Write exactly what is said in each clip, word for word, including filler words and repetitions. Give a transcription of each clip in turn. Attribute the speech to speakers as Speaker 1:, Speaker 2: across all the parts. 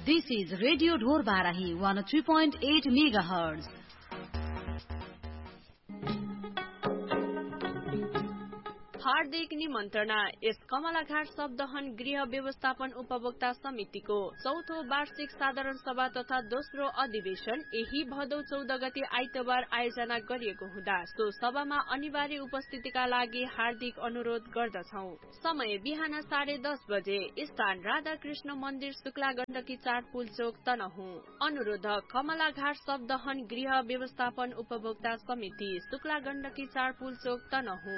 Speaker 1: This is Radio Dhor Barahi one oh three point eight megahertz.
Speaker 2: हार्दिक निमन्त्रणा यस कमलाघाट शब्दहन गृह व्यवस्थापन उपभोक्ता समितिको चौथो वार्षिक साधारण सभा तथा दोस्रो अधिवेशन यही भदौ चौध गते आइतबार आयोजना गरिएको हुँदा सो सभामा अनिवार्य उपस्थितिका लागि हार्दिक अनुरोध गर्दछौ। समय बिहान साढे दस बजे, स्थान राधाकृष्ण मन्दिर शुक्ला गण्डकी चार पुल चोक तनहुँ। अनुरोधक कमलाघाट शब्दहन गृह व्यवस्थापन उपभोक्ता समिति शुक्ला गण्डकी चार पुल चोक तनहुँ।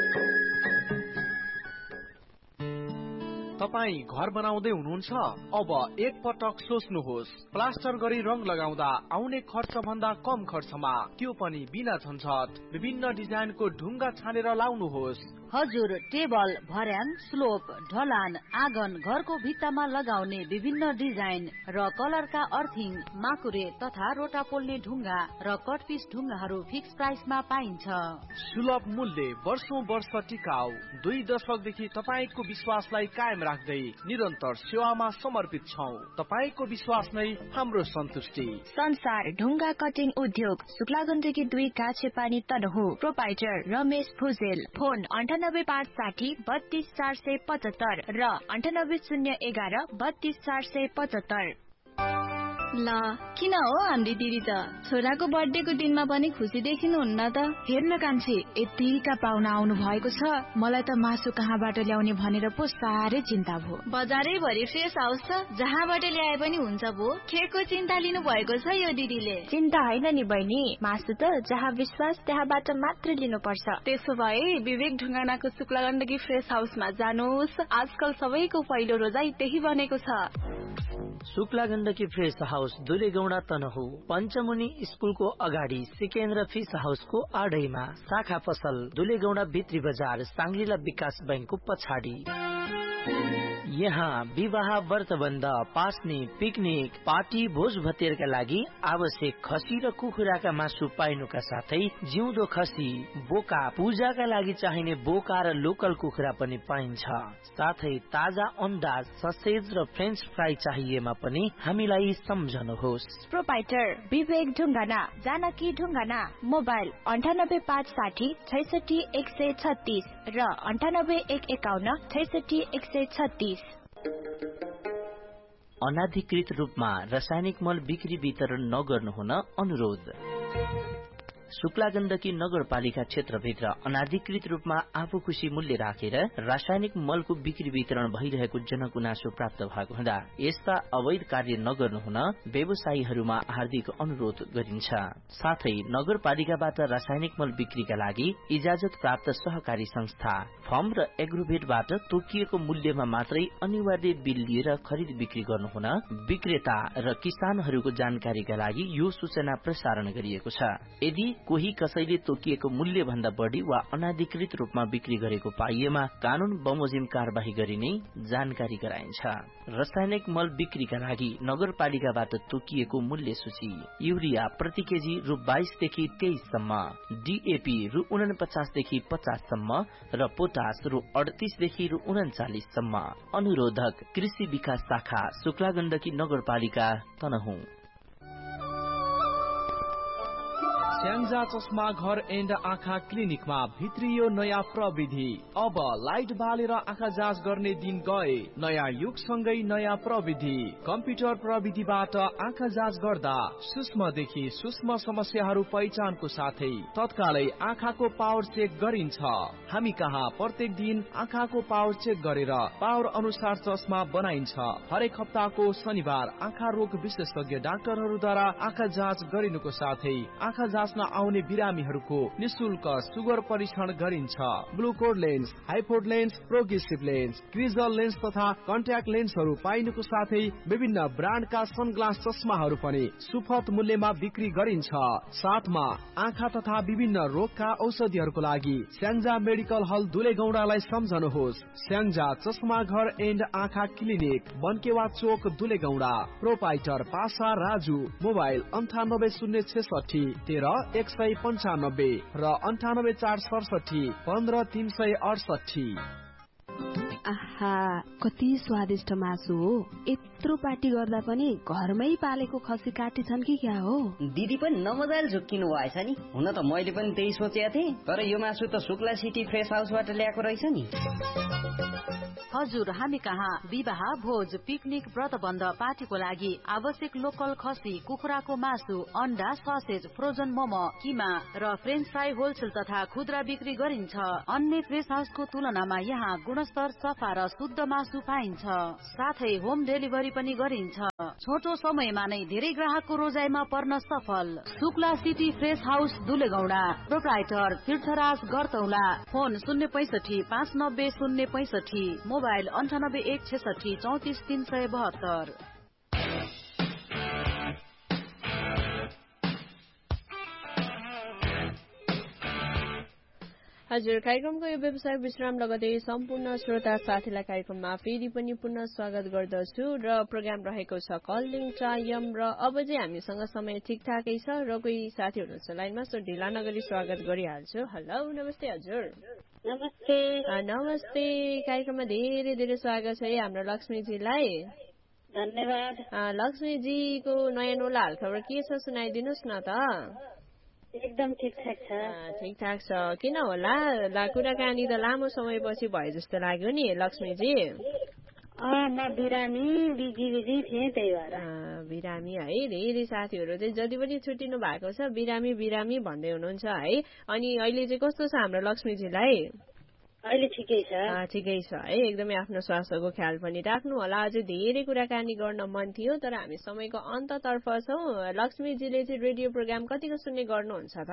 Speaker 3: तपाई घर बनाउँदै हुनुहुन्छ? अब एक पटक सोच्नुहोस्, प्लास्टर गरी रंग लगाउँदा आउने खर्च भन्दा कम खर्चमा, त्यो पनि बिना झन्झट। विभिन्न डिजाइनको ढुङ्गा छानेर लाउनुहोस्।
Speaker 1: हजुर, टेबल, भर्याङ, स्लोप, ढलान, आँगन, घरको भित्तामा लगाउने विभिन्न डिजाइन र कलरका अर्थिङ, माकुरे तथा रोटा पोल्ने ढुङ्गा र कटपिस ढुङ्गाहरू फिक्स प्राइसमा पाइन्छ।
Speaker 3: सुलभ मूल्य, वर्षौं वर्ष टिकाउ। दुई दशकदेखि तपाईको विश्वासलाई कायम राख्दै निरन्तर सेवामा समर्पित छौं। तपाईको विश्वास नै हाम्रो सन्तुष्टि।
Speaker 4: संसार ढुङ्गा कटिङ उद्योग, शुक्ला गण्डकी दुई काछे पानी तनहुँ। प्रोपाइटर रमेश भुजेल। फोन अन्ठानब्बे पाँच साठी बत्तीस चार सय पचहत्तर र अन्ठानब्बे शून्य एघार बत्तीस चार सय पचहत्तर।
Speaker 5: ला किन हो हाम्री दिदी त छोराको बर्थडेको दिनमा पनि खुसी देखिनुहुन्न त?
Speaker 4: हेर्न कान्छी, यतिका पाहुना आउनु भएको छ, मलाई त मासु कहाँबाट ल्याउने भनेर पो साह्रै चिन्ता भयो।
Speaker 5: बजारै भरि फ्रेस हाउस छ, जहाँबाट ल्याए पनि हुन्छ भो। केको चिन्ता लिनु भएको छ यो दिदीले?
Speaker 4: चिन्ता होइन नि बहिनी, मासु त जहाँ विश्वास त्यहाँबाट मात्र लिनुपर्छ।
Speaker 5: त्यसो भए विवेक ढुङ्गानाको शुक्ला गण्डकी फ्रेस हाउसमा जानुहोस्। आजकल सबैको पहिलो रोजाइ त्यही बनेको छ।
Speaker 6: Shukla Gandaki fresh house दुलेगौडा Tanahun. पञ्चमुनि स्कुलको अगाडि सिकेन्द्र फिस हाउसको आडैमा, शाखा पसल दुलेगौडा भित्री बजार साङ्ग्रिला विकास बैंकको पछाडि। यहाँ विवाह, व्रतबन्ध, पास्ने, पिकनिक, पार्टी, भोज भतेरका लागि आवश्यक खसी र कुखुराका मासु पाइनुका साथै जिउँदो खसी, बोका, पूजाका लागि चाहिने बोका र लोकल कुखुरा पनि पाइन्छ। साथै ताजा अन्डा, ससेज र फ्रेन्च फ्राई चाहिएमा पनि हामीलाई सम्झनुहोस्।
Speaker 4: प्रोपाइटर विवेक ढुङ्गाना, जानकी ढुङ्गाना। मोबाइल अन्ठानब्बे पाँच साठी छैसठी एक सय छत्तीस र अन्ठानब्बे एक एकाउन्न छैसठी एक सय छत्तीस।
Speaker 6: अनाधिकृत रूपमा रासायनिक मल बिक्री वितरण नगर्नुहुन अनुरोध। शुक्ला गण्डकी नगरपालिका क्षेत्रभित्र अनाधिकृत रूपमा आफू खुशी मूल्य राखेर रासायनिक मलको बिक्री वितरण भइरहेको जनगुनासो प्राप्त भएको हुँदा यस्ता अवैध कार्य नगर्नुहुन व्यवसायीहरूमा हार्दिक अनुरोध गरिन्छ। साथै नगरपालिकाबाट रासायनिक मल बिक्रीका लागि इजाजत प्राप्त सहकारी संस्था फर्म र एग्रोभेटबाट तोकिएको मूल्यमा मात्रै अनिवार्य बिल लिएर खरिद बिक्री गर्नुहुन विक्रेता र किसानहरूको जानकारीका लागि यो सूचना प्रसारण गरिएको छ। यदि कोही कसैले तोकिएको मूल्य भन्दा बढ़ी वा अनाधिकृत रूपमा बिक्री गरेको पाइएमा कानून बमोजिम कार्यवाही गरिने जानकारी गराइन्छ। रासायनिक मल बिक्रीका लागि नगरपालिकाबाट तोकिएको मूल्य सूची: युरिया प्रति केजी रु बाइस देखि तेइस सम्म, डीएपी रु उनपचास देखि पचास सम्म र पोटास रु अडतीस देखि रु उन्चालिस सम्म। अनुरोधक कृषि विकास शाखा शुक्ला गण्डकी नगरपालिका तनहुँ।
Speaker 3: स्याङ्जा चस्मा घर एन्ड आँखा क्लिनिकमा भित्रियो नयाँ प्रविधि। अब लाइट बालेर आँखा जाँच गर्ने दिन गए। नयाँ युगसँगै नयाँ प्रविधि। कम्प्युटर प्रविधिबाट आँखा जाँच गर्दा सूक्ष्मदेखि सूक्ष्म समस्याहरू पहिचानको साथै तत्कालै आँखाको पावर चेक गरिन्छ। हामी कहाँ प्रत्येक दिन आँखाको पावर चेक गरेर पावर अनुसार चस्मा बनाइन्छ। हरेक हप्ताको शनिबार आँखा रोग विशेषज्ञ डाक्टरहरूद्वारा आँखा जाँच गरिनुको साथै आँखा जाँच आउने बिरामीहरूको निशुल्क सुगर परीक्षण गरिन्छ। ग्लुकोड lens, हाइपोड lens, progressive lens, क्रिजल lens तथा कन्ट्याक्ट लेन्सहरू पाइनुको साथै विभिन्न ब्रान्डका सनग्लास चस्माहरू पनि सुपथ मूल्यमा बिक्री गरिन्छ। साथमा आँखा तथा विभिन्न रोगका औषधिहरूको लागि स्याङ्जा मेडिकल हल दुलेगौडालाई सम्झनुहोस्। स्याङ्जा चस्मा घर एन्ड आँखा क्लिनिक, बनकेवा चोक दुलेगौडा। प्रोपाइटर पासा राजु। मोबाइल अन्ठानब्बे शून्य छेसठी तेह्र एक सय पन्चानब्बे र अन्ठानब्बे चार सडसठी पन्ध्र तीन सय अडसठी।
Speaker 7: आहा कति स्वादिष्ट मासु हो। यत्रो पार्टी गर्दा पनि घरमै पालेको खसी काटेछन् कि क्या हो?
Speaker 8: दिदी पनि नमजाले झुक्किनु भएछ नि। हुन त मैले पनि त्यही सोचेको थिएँ, तर यो मासु त शुक्ला सिटी फ्रेस हाउसबाट ल्याएको रहेछ नि।
Speaker 1: हजुर, हामी कहाँ विवाह, भोज, पिकनिक, व्रतबन्ध, पार्टीको लागि आवश्यक लोकल खसी, कुखुराको मासु, अन्डा, ससेज, फ्रोजन मोमो, किमा र फ्रेन्च फ्राई होलसेल तथा खुद्रा बिक्री गरिन्छ। अन्य फ्रेस हाउसको तुलनामा यहाँ गुणस्तर, सफा र शुद्ध मासु पाइन्छ। साथै होम डेलिभरी पनि गरिन्छ। छोटो समयमा नै धेरै ग्राहकको रोजाइमा पर्न सफल। Shukla city fresh house दुलेगौडा, proprietor तीर्थराज गरतौला। फोन शून्य पैसठी पाँच नब्बे शून्य पैसठी, मोबाइल अन्ठानब्बे एक छेसठी चौतिस तीन सय बहत्तर।
Speaker 2: हजुर, कार्यक्रमको यो व्यवसाय विश्राम लगतै सम्पूर्ण श्रोता साथीलाई कार्यक्रममा फेरि पनि पुनः स्वागत गर्दछु र प्रोग्राम रहेको छ कलिङ टाइम र अब चाहिँ हामीसँग समय ठिकठाकै छ र कोही साथी हुनुहुन्छ लाइनमा, सो ढिला नगरी स्वागत गरिहाल्छु। हेलो, नमस्ते हजुर।
Speaker 9: नमस्ते।
Speaker 2: नमस्ते, कार्यक्रममा धेरै धेरै स्वागत छ है हाम्रो लक्ष्मीजीलाई।
Speaker 9: धन्यवाद।
Speaker 2: लक्ष्मीजीको नयाँ नौला हालखबर के छ सुनाइदिनुहोस् न त।
Speaker 9: एकदम ठिकठाक छ।
Speaker 2: ठिकठाक छ, किन होला कुराकानी त लामो समयपछि भयो जस्तो लाग्यो नि लक्ष्मीजी।
Speaker 9: म बिरामी बिजी बिजी थिएँ, त्यही भएर।
Speaker 2: बिरामी है, धेरै साथीहरू चाहिँ जति पनि छुट्टिनु भएको छ बिरामी बिरामी भन्दै हुनुहुन्छ है। अनि अहिले चाहिँ कस्तो छ हाम्रो लक्ष्मीजीलाई?
Speaker 9: अहिले ठिकै छ।
Speaker 2: ठिकै छ है, एकदमै आफ्नो स्वास्थ्यको ख्याल पनि राख्नु होला। अझै धेरै कुराकानी गर्न मन थियो तर हामी समयको अन्ततर्फ छौँ। लक्ष्मीजीले चाहिँ रेडियो प्रोग्राम कतिको सुन्ने गर्नुहुन्छ त?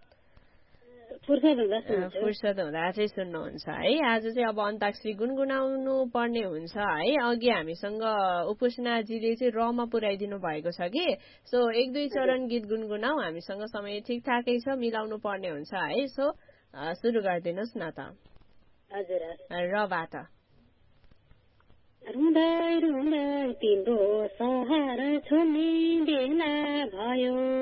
Speaker 2: फुर्सद हुँदा चाहिँ सुन्नुहुन्छ है। आज चाहिँ अब अन्ताक्षरी गुनगुनाउनु पर्ने हुन्छ है। अघि हामीसँग उपोषणाजीले चाहिँ रमा पुर्याइदिनु भएको छ कि, सो एक दुई चरण गीत गुनगुनाऊ, हामीसँग समय ठिकठाकै छ, मिलाउनु पर्ने हुन्छ है। सो सुरु गरिदिनुहोस् न त।
Speaker 9: हजुर।
Speaker 2: रबाट
Speaker 9: रुँदै रुँदै तिम्रो सहर छोड्ने बेला भयो,